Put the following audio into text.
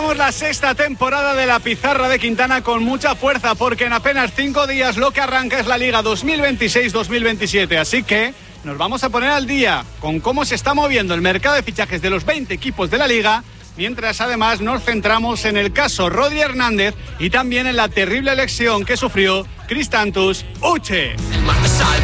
Arrancamos la sexta temporada de la Pizarra de Quintana con mucha fuerza, porque en apenas 5 días lo que arranca es la Liga 2026-2027. Así que nos vamos a poner al día con cómo se está moviendo el mercado de fichajes de los 20 equipos de la Liga, mientras además nos centramos en el caso Rodri Hernández y también en la terrible lesión que sufrió Kristantus Uche.